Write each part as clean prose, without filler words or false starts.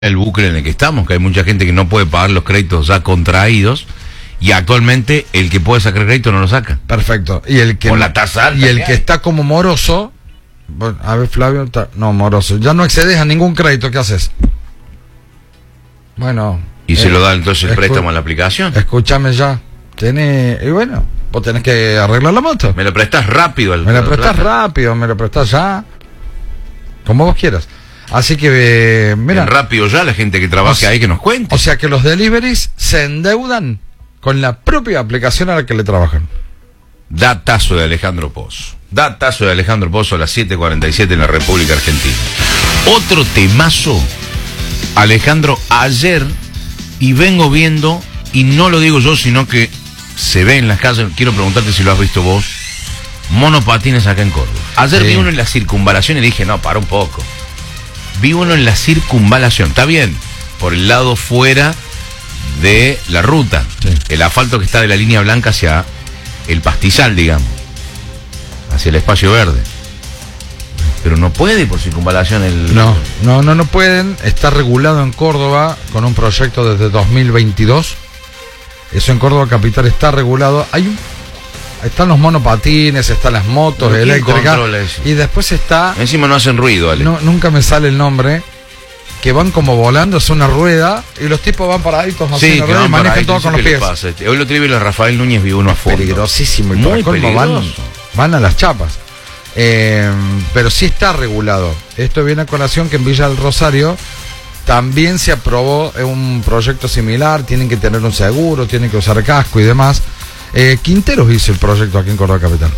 el bucle en el que estamos, que hay mucha gente que no puede pagar los créditos ya contraídos y actualmente el que puede sacar crédito no lo saca. Perfecto. Y el que con la tasa alta y el que está como moroso, bueno, a ver, Flavio, no, moroso, ya no accedes a ningún crédito, ¿qué haces? Bueno, y se lo da entonces el préstamo a la aplicación. Escúchame ya. Y bueno, vos tenés que arreglar la moto. Me lo prestás rápido. Me lo prestás rápido, me lo prestás ya. Como vos quieras. Así que, mira. Rápido ya la gente que trabaja ahí que nos cuente. O sea que los deliveries se endeudan con la propia aplicación a la que le trabajan. Datazo de Alejandro Pozo. Datazo de Alejandro Pozo a las 7:47 en la República Argentina. Otro temazo, Alejandro, ayer, y vengo viendo, y no lo digo yo, sino que se ve en las calles, quiero preguntarte si lo has visto vos, monopatines acá en Córdoba. Ayer vi uno en la circunvalación y dije, no, para un poco. Vi uno en la circunvalación, está bien, por el lado fuera de la ruta, el asfalto que está de la línea blanca hacia el pastizal, digamos, hacia el espacio verde. Pero no puede por circunvalación el... No pueden. Está regulado en Córdoba con un proyecto desde 2022. Eso en Córdoba capital está regulado. Están los monopatines, están las motos eléctricas. Y después está... Encima no hacen ruido, Ale. Nunca me sale el nombre. Que van como volando, es una rueda. Y los tipos van paraditos así, sí, y manejan todo con los pies. Hoy lo vi a Rafael Núñez, vi uno a fondo. Peligrosísimo. Muy peligroso. Van a las chapas. Pero sí está regulado. Esto viene a colación que en Villa del Rosario también se aprobó un proyecto similar. Tienen que tener un seguro, tienen que usar casco y demás. Quinteros hizo el proyecto aquí en Córdoba Capital,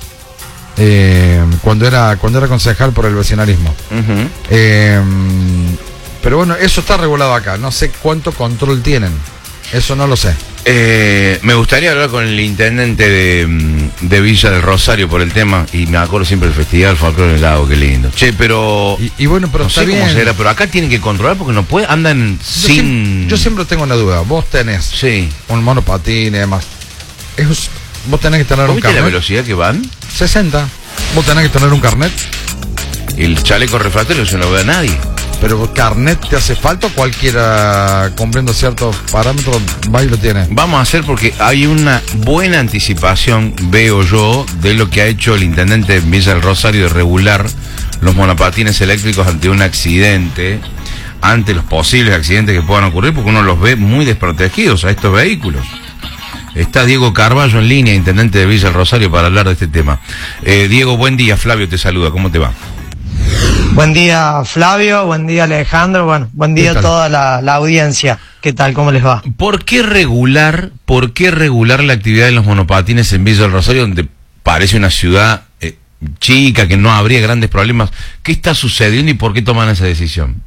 cuando era concejal por el vecinalismo. Pero bueno, eso está regulado acá. No sé cuánto control tienen, eso no lo sé. Me gustaría hablar con el intendente de Villa del Rosario por el tema, y me acuerdo siempre del Festival Folclore del Lago, qué lindo. Che, pero... Y bueno, pero no está sé bien. Cómo será, pero acá tienen que controlar porque no puede, andan Yo siempre tengo una duda. Vos tenés un monopatín y demás. Vos tenés que tener un carnet. ¿La velocidad que van? 60. Vos tenés que tener un carnet. El chaleco refractario eso no lo ve a nadie. Pero carnet te hace falta, cualquiera cumpliendo ciertos parámetros va y lo tiene. Vamos a hacer porque hay una buena anticipación, veo yo, de lo que ha hecho el intendente de Villa del Rosario de regular los monopatines eléctricos ante un accidente, ante los posibles accidentes que puedan ocurrir, porque uno los ve muy desprotegidos a estos vehículos. Está Diego Carballo en línea, intendente de Villa del Rosario, para hablar de este tema. Diego, buen día. Flavio te saluda, ¿cómo te va? Buen día, Flavio, buen día, Alejandro, bueno, buen día a toda la audiencia. ¿Qué tal? ¿Cómo les va? ¿Por qué regular la actividad de los monopatines en Villa del Rosario, donde parece una ciudad chica, que no habría grandes problemas? ¿Qué está sucediendo y por qué toman esa decisión?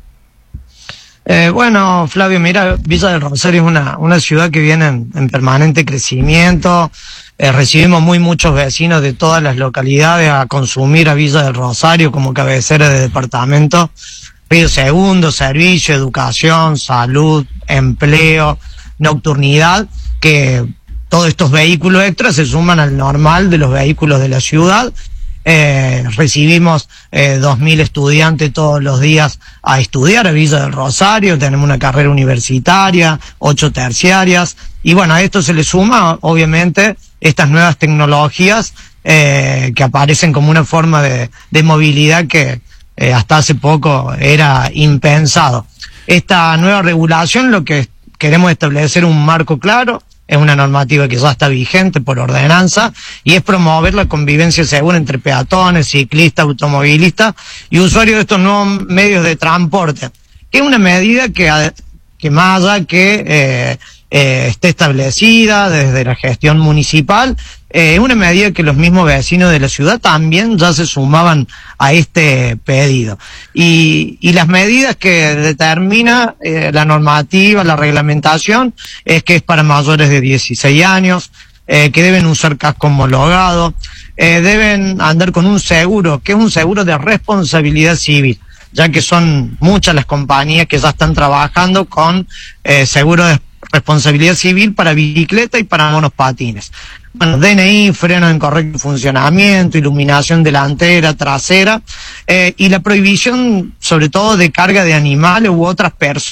Bueno, Flavio, mira, Villa del Rosario es una ciudad que viene en permanente crecimiento. Recibimos muchos vecinos de todas las localidades a consumir a Villa del Rosario como cabecera de departamento. Río Segundo, servicio, educación, salud, empleo, nocturnidad, que todos estos vehículos extras se suman al normal de los vehículos de la ciudad. Recibimos 2.000 estudiantes todos los días a estudiar a Villa del Rosario. Tenemos una carrera universitaria, 8 terciarias, y bueno, a esto se le suma obviamente estas nuevas tecnologías que aparecen como una forma de movilidad que hasta hace poco era impensado. Esta nueva regulación, lo que queremos establecer un marco claro. Es una normativa que ya está vigente por ordenanza y es promover la convivencia segura entre peatones, ciclistas, automovilistas y usuarios de estos nuevos medios de transporte. Es una medida que más allá que esté establecida desde la gestión municipal, es una medida que los mismos vecinos de la ciudad también ya se sumaban a este pedido. Y las medidas que determina la normativa, la reglamentación, es que es para mayores de 16 años, que deben usar casco homologado, deben andar con un seguro, que es un seguro de responsabilidad civil, ya que son muchas las compañías que ya están trabajando con seguros responsabilidad civil para bicicleta y para monopatines. Bueno, DNI, freno en correcto funcionamiento, iluminación delantera, trasera, y la prohibición, sobre todo, de carga de animales u otras personas